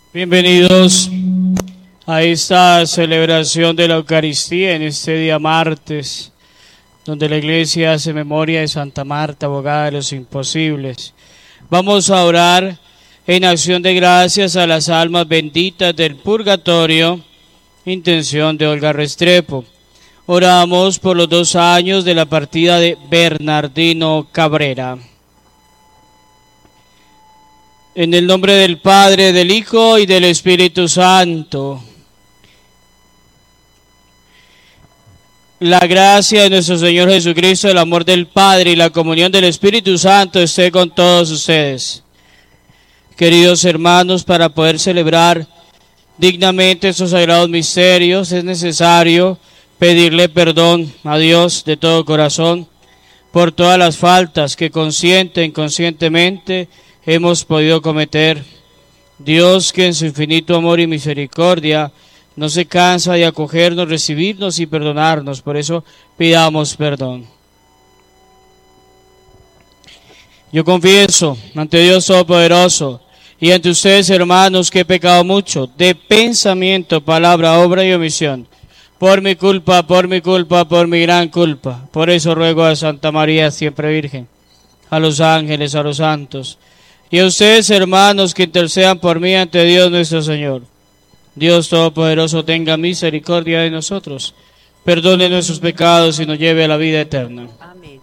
Bienvenidos a esta celebración de la Eucaristía en este día martes, donde la Iglesia hace memoria de Santa Marta, abogada de los imposibles. Vamos a orar en acción de gracias a las almas benditas del purgatorio, intención de Olga Restrepo. Oramos por los 2 años de la partida de Bernardino Cabrera. En el nombre del Padre, del Hijo y del Espíritu Santo. La gracia de nuestro Señor Jesucristo, el amor del Padre y la comunión del Espíritu Santo esté con todos ustedes. Queridos hermanos, para poder celebrar dignamente estos sagrados misterios es necesario pedirle perdón a Dios de todo corazón por todas las faltas que consciente e inconscientemente hemos podido cometer. Dios, que en su infinito amor y misericordia no se cansa de acogernos, recibirnos y perdonarnos, por eso pidamos perdón. Yo confieso ante Dios Todopoderoso y ante ustedes, hermanos, que he pecado mucho de pensamiento, palabra, obra y omisión, por mi culpa, por mi gran culpa. Por eso ruego a Santa María, siempre Virgen, a los ángeles, a los santos, y a ustedes, hermanos, que intercedan por mí ante Dios nuestro Señor. Dios Todopoderoso tenga misericordia de nosotros, perdone nuestros pecados y nos lleve a la vida eterna. Amén.